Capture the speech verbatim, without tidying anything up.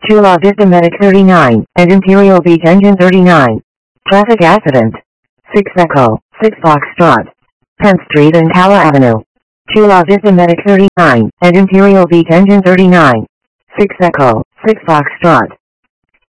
Chula Vista Medic thirty-nine, and Imperial Beach Engine thirty-nine. Traffic accident. six Echo, six Foxtrot. Penn Street and Cala Avenue. Chula Vista Medic thirty-nine, and Imperial Beach Engine thirty-nine. six Echo, six Foxtrot.